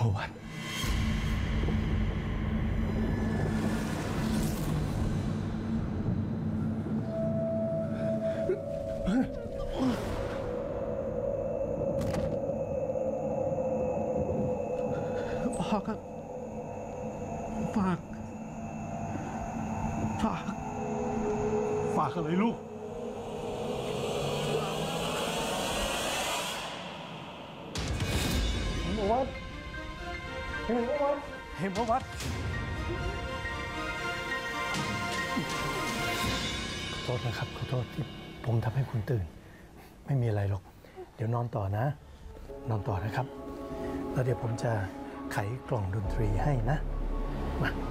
วัดพ่อครับฝากอะไรลูกเห็นวัดขอโทษนะครับขอโทษที่ผมทำให้คุณตื่นไม่มีอะไรหรอกเดี๋ยวนอนต่อนะนอนต่อนะครับแล้วเดี๋ยวผมจะไขกล่องดนตรีให้นะมา